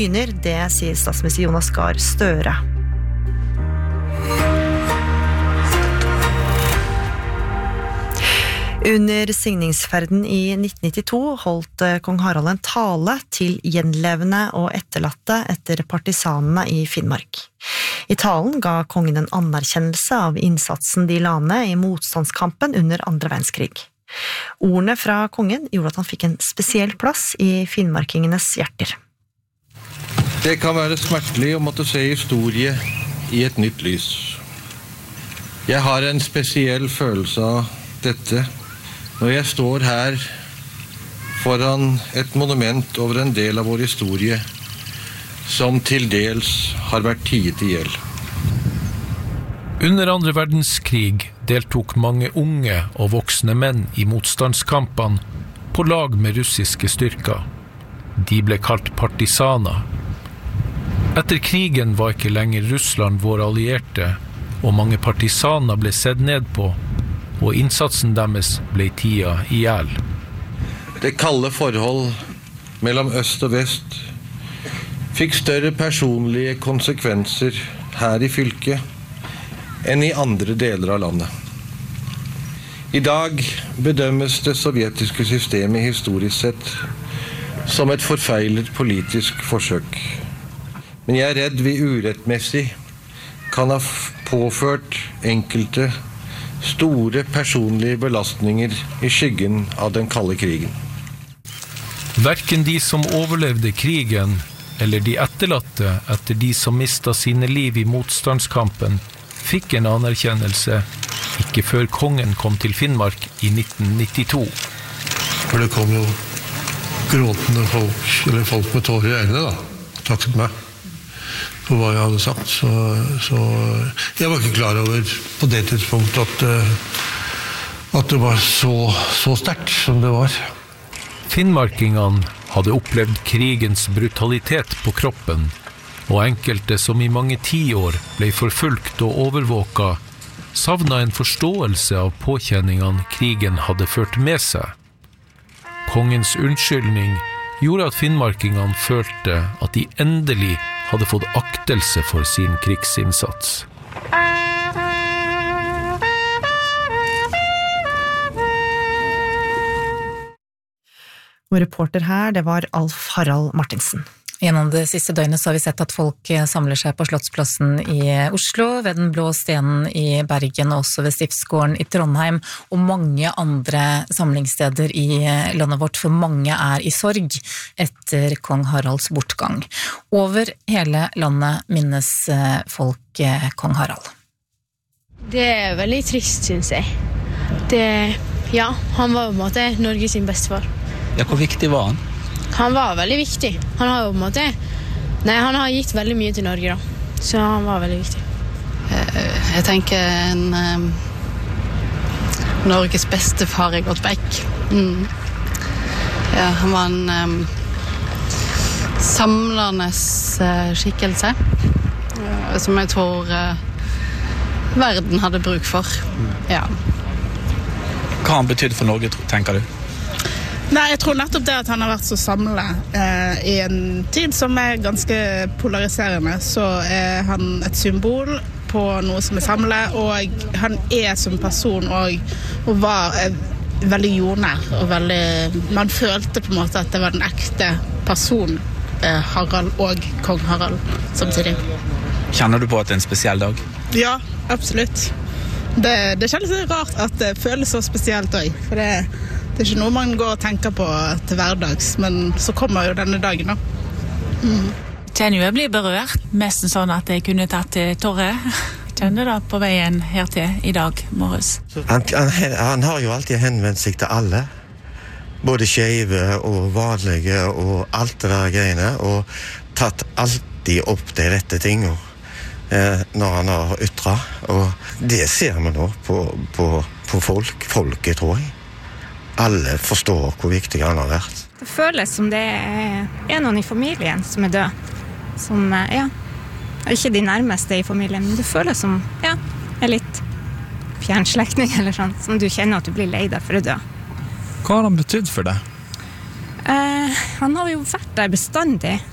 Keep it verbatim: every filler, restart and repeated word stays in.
Begynner, det sier statsminister Jonas Gahr Støre. Under signingsferden i nitten nittito holdt kong Harald en tale til gjenlevende og etterlatte etter partisanene i Finnmark. I talen ga kongen en anerkjennelse av innsatsen de la ned i motstandskampen under andre verdenskrig. Ordene fra kongen gjorde at han fikk en spesiell plass i finnmarkingenes hjerter. Det kan være smertelig å måtte se historie i et nytt lys. Jeg har en spesiell følelse av dette når jeg står her foran et monument over en del av vår historie som til dels har vært tiet i hjel. Under andre verdenskrig deltok mange unge og voksne menn i motstandskampene på lag med russiske styrker. De ble kalt partisaner. Etter krigen var ikke lenger Russland vår allierte, og mange partisaner ble sett ned på, og innsatsen deres ble tida i hjel. Det kalde forhold mellom øst og vest fikk større personlige konsekvenser her i fylket enn i andre deler av landet. I dag bedømmes det sovjetiske systemet historisk sett som et forfeilet politisk forsøk. Men jeg er redd vi urettmessig kan ha påført enkelte store personlige belastninger i skyggen av den kalde krigen. Hverken de som overlevde krigen, eller de etterlatte etter de som mistet sine liv i motstandskampen, fikk en anerkjennelse ikke før kongen kom til Finnmark i nitten nittito. For det kom jo gråtende folk, eller folk med tårer i øynene da, takket meg for hva jeg hadde sagt. Så, så jeg var ikke klar over på det tidspunkt at, at det var så, så sterkt som det var. Finnmarkingene hadde opplevd krigens brutalitet på kroppen, og enkelte som i mange tiår ble forfulgt og overvåka, savnet en forståelse av påkjenningene krigen hadde ført med seg. Kongens unnskyldning gjorde at finnmarkingene følte at de endelig hadde fått aktelse for sin krigsinnsats. Og reporter her, det var Alf Harald Martinsen. Gjennom det siste døgnet så har vi sett at folk samler seg på Slottsplassen i Oslo, ved den blå stenen i Bergen, og også ved Stiftsgården i Trondheim, og mange andre samlingssteder i landet vårt, for mange er i sorg etter kong Haralds bortgang. Over hele landet minnes folk kong Harald. Det er veldig trist, synes jeg. Det, ja, han var på en måte Norges sin bestefar. Ja, hvor viktig var han? Han var veldig viktig. Han har jo på en måte Nei, han har gitt veldig mye til Norge da. Så han var veldig viktig. Jeg tenker en um, Norges beste far er gått vekk. Mm. Ja, han var en um, samlende uh, skikkelse uh, som jeg tror uh, verden hadde bruk for. Ja. Hva han betydde for Norge, tenker du? Nei, jeg tror nettopp det at han har vært så samlet eh, i en tid som er ganske polariserende, så er han et symbol på noe som er samlet, og han er som person og, og var eh, veldig jordnær, og veldig, man følte på en måte at det var den ekte person, eh, Harald og kong Harald samtidig. Kjenner du på at det er en spesiell dag? Ja, absolutt. Det, det kjennes litt rart at det føles så spesielt også, for det Det er ikke noe man går og tenker på til hverdags, men så kommer jo denne dagen da. Mm. Kjenner jeg blir berørt, mest sånn at jeg kunne tatt til tårer. Kjenner da på veien her til i dag morges. Han, han, han har jo alltid henvendt seg til alle, både skjeve og vanlige og alt det der greiene, og tatt alltid opp de rette tingene eh, når han har ytret. Og det ser vi nå på, på, på folk, folket tror jeg. Alle forstår hvor viktig han har vært. Det føles som det er noen i familien som er død. Som, ja, ikke de nærmeste i familien, men det føles som, ja, er litt fjernslekting eller sånn, som du kjenner at du blir lei deg for å dø. Hva har han betydd for deg? Eh, han har jo vært der bestandig.